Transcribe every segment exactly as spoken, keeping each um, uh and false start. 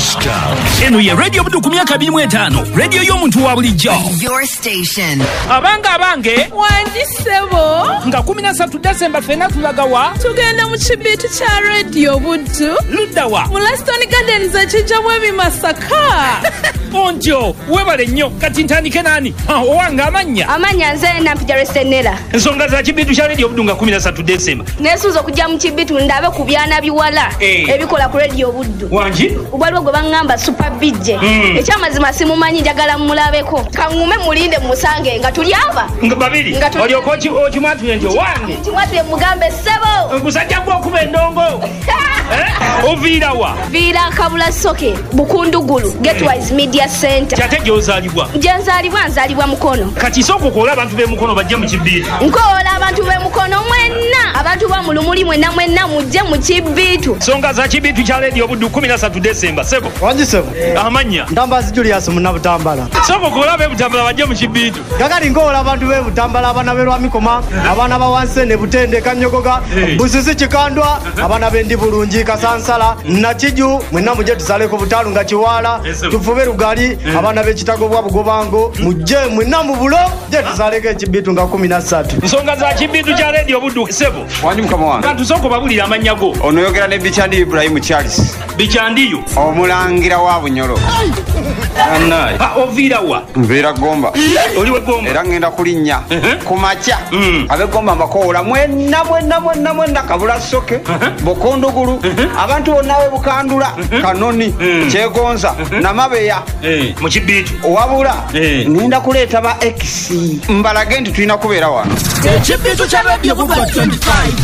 Eno ye radio budu ku myaka abiri mu etaano. Radio y'omuntu wa bulijjo. Your station. Abanga abange wandisebo nga kumi na ssatu Desemba fena tulagawa tugenda mu kibitu kya radio buddu luddawa mu Laston Gardens ekijjamu ebimasaka. Onjo webale nnyo kati ntandike nani owanga amanya amanya nze nampija Resenera. Ensonga za kibitu kya radio budu nga kumi na ssatu Desemba nesuuza okujja mu kibitu ndabe ku byana biwala hey. ebikola ku radio buddu wangi ubwaliwo gwe baŋŋamba super bijje mm. ekyamazima simumanyi njagala mulabeko kaŋŋume mulinde musange nga tuli aba nga babiri olyoka okimwatule nti owange kimwatule mugambe ssebo musajja gwe okuba endongo eh? Oviira wa viira kabula soke Bukundugulu Getwise Media Center. Kyate gyozaalibwa gyenzaalibwa nzaalibwa Mukono. Kati sooka okoola abantu b'e Mukono bajje mu kibiitu. Nkoola abantu b'e Mukono mwenna abantu ba mu Lumuli mwenna mwenna mujje mu kibiitu. Nsonga za kibiitu kya radio buddu kumi na ssatu Desemba sebo wangi sebo amanya Ndambazi Julius Munnabutambala. Sooka okoola b'e Butambala bajje mu kibiitu. Kakati nkoola abantu b'e Butambala abaana b'e Lwamikoma abaana ba Wansene Butende Kanyogoga Busisi Kikandwa abaana b'Endi Bulungi Kasansala Nakiju mwenna mujje tusaleko Butalu nga Kiwala tufube Lugali abaana b'Ekitago bwa Bugobango mujje mwenna mu bulo je tusaleko ekibiitu nga kumi na ssatu. Nsonga za kibiitu kya radio buddu sebo wanyi mukama wange kantu sooka babulira amannya go onoyogera ne Bichandi Ibrahim Charles Bichandiyo omulangira wa Bunyoro annaye oviira wa mbeera Gomba oliwe Gomba era ngenda kulinnya ku makya abe Gomba mbakoola mwenna mwenna mwenna mwenna kabula soke Bukundugulu abantu bonna we Bukandula Kanoni Kyegonza Namabeya mu kibiitu wabula ngenda kuleeta ba X mbalage nti tulina kubeera wano ekibiitu kya radio buddu twenty-five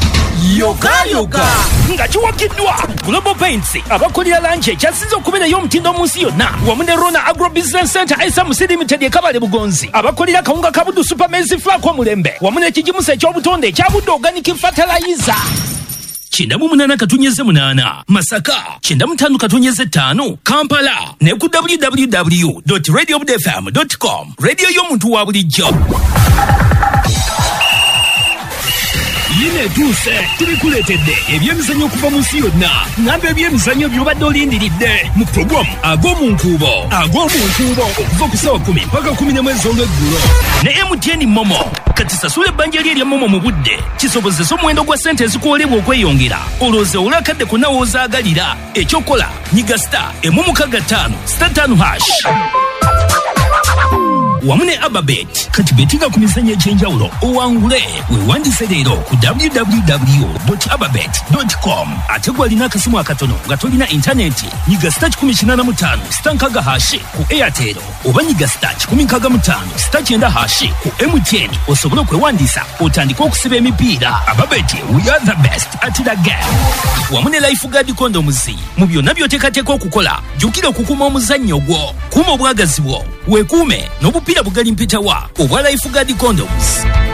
yoga yoga nga kiwakiddwa Global Paints abakolera lanche ekyasize okubeerayo omutindo mu nsi yonna wamu ne Rona Agro Business Center I S A M C Limited ekabale Bugonzi abakolera kawunga kabuddu Super Maize Flour Mulembe wamu n'ekijimusa ekyobutonde ekyabuddu Organic Fertilizer. Kyenda mu munana katunyeze munana Masaka kyenda mu ttaano katunyeze ttaano Kampala ne ku w w w dot radio buddu f m dot com radio y'omuntu wa bulijjo. Yine etuuse tubikuleetedde ebyemizannyo okuva mu nsi yonna ngamba ebyemizannyo by'obadde olindiridde mu puroguramu ag'omunkuubo ag'omunkuubo okuva ku ssaawa kumi mpaka kumi n'emu ez'olweggulo ne M T N Momo kati sasula ebbanja lye erya Momo mu budde kisobozesa omuwendo gwa ssente ezikuwoolebwa okweyongera olowooza olwakadde konna w'ozaagalira ekyokola nyiga star emu mukaaga ttaano star ttaano hash wamu ne Ababet kati betinga ku mizannyo egy'enjawulo owangule weewandise leero ku w w w dot ababet dot com ate gwalina akasimu akatono nga tolina intaneti nyiga star kikumi kinaana mu ttaano star nkaaga hashi ku Airtel oba nyiga star kikumi nkaaga mu ttaano star kyenda hashi ku M T N osobole okwewandiisa otandike okusiba emipiira. Ababet we are the best at the game. Wamu ne Lifeguard Condoms mu byonna by'oteekateeka okukola jjukira okukuuma omuzannyo gwo kuuma obwagazi bwo weekuume n'obupiira bugali mpitawa obwa Lifeguard Condoms.